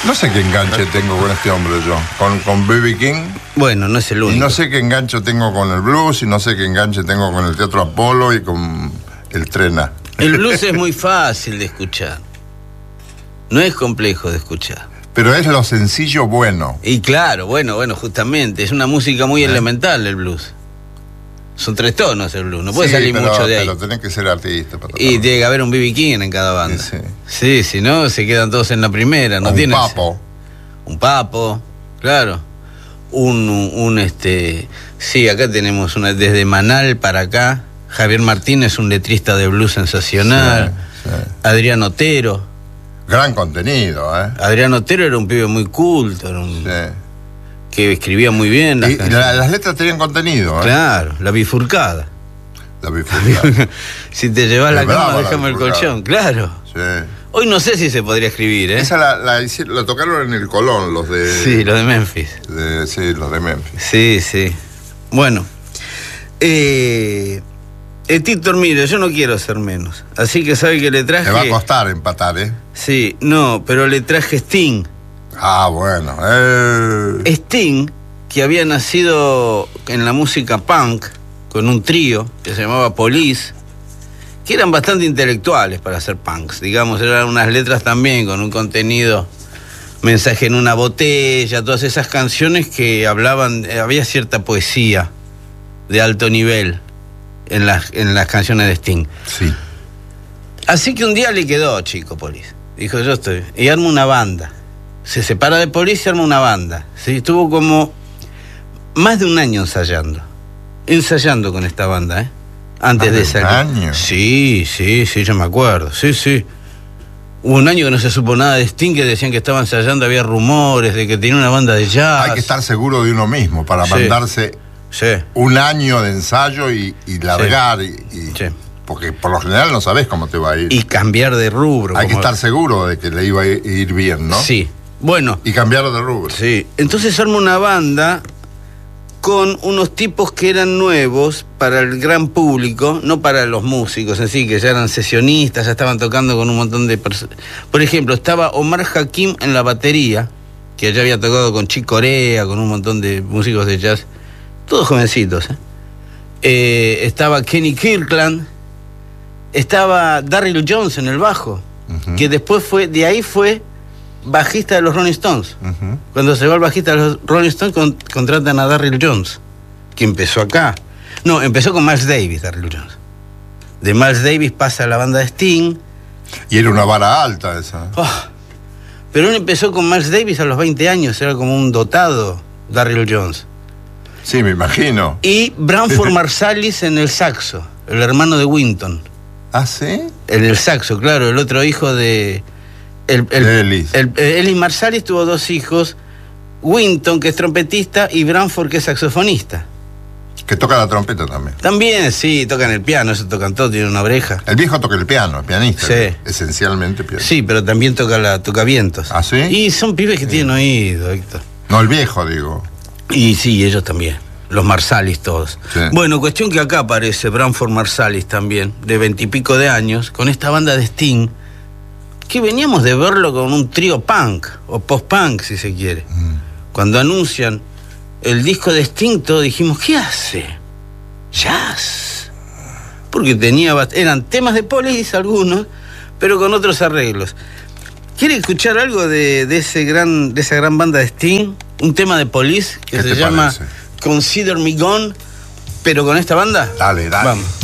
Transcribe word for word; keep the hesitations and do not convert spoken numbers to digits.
No sé qué enganche tengo con este hombre yo, con, con B B King. Bueno, no es el único. Y no sé qué enganche tengo con el blues, y no sé qué enganche tengo con el Teatro Apolo y con el Trena. El blues es muy fácil de escuchar. No es complejo de escuchar. Pero es lo sencillo bueno. Y claro, bueno, bueno, justamente. Es una música muy ¿Eh? elemental el blues. Son tres tonos el blues, no puede sí, salir pero, mucho de ahí. Pero tenés que ser artista para y tiene que haber un B B King en cada banda. Sí, sí. Sí, si no, se quedan todos en la primera. No un tienes, papo. Un papo, claro. Un, un, un, este... Sí, acá tenemos una desde Manal para acá. Javier Martínez, un letrista de blues sensacional. Sí, sí. Adrián Otero. Gran contenido, ¿eh? Adrián Otero era un pibe muy culto, era un... Sí. que escribía muy bien. Las, y, la, las letras tenían contenido, ¿eh? Claro, la bifurcada. La bifurcada. Si te llevas la cama, déjame el colchón, claro. Sí. Hoy no sé si se podría escribir, ¿eh? Esa la, la, la tocaron en el Colón, los de... Sí, los de Memphis. De, sí, los de Memphis. Sí, sí. Bueno. Eh, el Tito, mire, yo no quiero ser menos. Así que sabe que le traje... Me va a costar empatar, ¿eh? Sí, no, pero le traje Sting. Ah, bueno. Eh. Sting, que había nacido en la música punk, con un trío que se llamaba Police, que eran bastante intelectuales para ser punks, digamos, eran unas letras también con un contenido, mensaje en una botella, todas esas canciones que hablaban, había cierta poesía de alto nivel en las, en las canciones de Sting. Sí. Así que un día le quedó, chico, Police. Dijo, yo estoy, y arma una banda. Se separa de Police y arma una banda. ¿Sí? Estuvo como más de un año ensayando. Ensayando con esta banda, ¿eh? Antes de salir. ¿Un año? Sí, sí, sí, yo me acuerdo. Sí, sí. Hubo un año que no se supo nada de Sting, que decían que estaba ensayando, había rumores de que tenía una banda de jazz. Hay que estar seguro de uno mismo para sí. mandarse sí. un año de ensayo y, y largar. Sí. Y, y, sí. Porque por lo general no sabés cómo te va a ir. Y cambiar de rubro. Hay como... que estar seguro de que le iba a ir bien, ¿no? Sí. Bueno. Y cambiar de rubro. Sí. Entonces arma una banda con unos tipos que eran nuevos para el gran público, no para los músicos en sí, que ya eran sesionistas, ya estaban tocando con un montón de personas. Por ejemplo, estaba Omar Hakim en la batería, que ya había tocado con Chick Corea, con un montón de músicos de jazz, todos jovencitos. ¿eh? Eh, estaba Kenny Kirkland, estaba Darryl Jones en el bajo, uh-huh. que después fue, de ahí fue bajista de los Rolling Stones. Uh-huh. Cuando se va el bajista de los Rolling Stones, con, contratan a Darryl Jones, que empezó acá. No, empezó con Miles Davis, Darryl Jones. De Miles Davis pasa a la banda de Sting. Y era una vara alta esa. Oh, pero él empezó con Miles Davis a los veinte años, era como un dotado, Darryl Jones. Sí, me imagino. Y Branford Marsalis en el saxo, el hermano de Wynton. ¿Ah, sí? En el saxo, claro, el otro hijo de... El, el, Ellis. El, el, Ellis Marsalis tuvo dos hijos, Wynton, que es trompetista, y Branford, que es saxofonista. Que toca la trompeta también. También, sí, tocan el piano, eso tocan todo, tiene una oreja. El viejo toca el piano, el pianista. Sí. Esencialmente pianista. Sí, pero también toca, la, toca vientos. ¿Ah, sí? Y son pibes que sí. tienen oído, Héctor. No, el viejo, digo. Y sí, ellos también. Los Marsalis todos. Sí. Bueno, cuestión que acá aparece Branford Marsalis también, de veintipico de años, con esta banda de Sting, que veníamos de verlo con un trío punk, o post-punk si se quiere. Mm. Cuando anuncian el disco de Sting, todos dijimos, ¿qué hace? Jazz. Porque tenía, eran temas de Police algunos, pero con otros arreglos. ¿Quiere escuchar algo de, de, ese gran, de esa gran banda de Sting? Un tema de Police que se llama Consider Me Gone, pero con esta banda. Dale, dale. Vamos.